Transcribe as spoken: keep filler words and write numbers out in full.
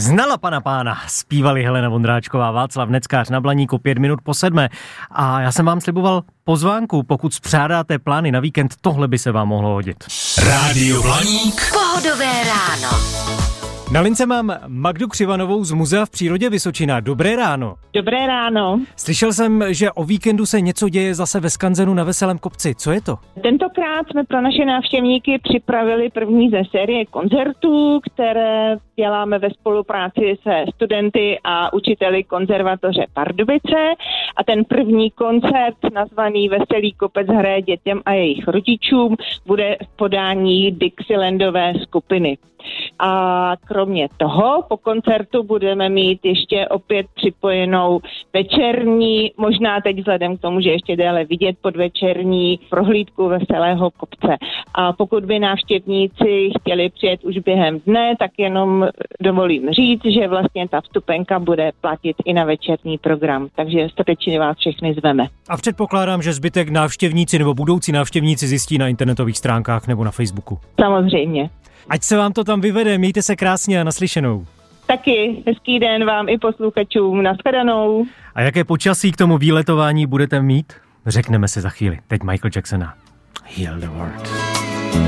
Znala pana pána, zpívali Helena Vondráčková, Václav Neckář na Blaníku pět minut po sedmé. A já jsem vám sliboval pozvánku, pokud spřádáte plány na víkend, tohle by se vám mohlo hodit. Rádio Blaník. Pohodové ráno. Na lince mám Magdu Křivanovou z Muzea v přírodě Vysočina. Dobré ráno. Dobré ráno. Slyšel jsem, že o víkendu se něco děje zase ve Skanzenu na Veselém kopci. Co je to? Tentokrát jsme pro naše návštěvníky připravili první ze série koncertů, které děláme ve spolupráci se studenty a učiteli konzervatoře Pardubice. A ten první koncert, nazvaný Veselý kopec hraje dětem a jejich rodičům, bude v podání Dixielandové skupiny. A kromě toho po koncertu budeme mít ještě opět připojenou večerní, možná teď vzhledem k tomu, že ještě déle vidět podvečerní prohlídku Veselého kopce. A pokud by návštěvníci chtěli přijet už během dne, tak jenom dovolím říct, že vlastně ta vstupenka bude platit i na večerní program. Takže srdečně vás všechny zveme. A předpokládám, že zbytek návštěvníci nebo budoucí návštěvníci zjistí na internetových stránkách nebo na Facebooku. Samozřejmě. Ať se vám to tam vyvede, mějte se krásně a naslyšenou. Taky hezký den vám i posluchačům, nashledanou. A jaké počasí k tomu výletování budete mít? Řekneme si za chvíli. Teď Michael Jacksona. Heal the world.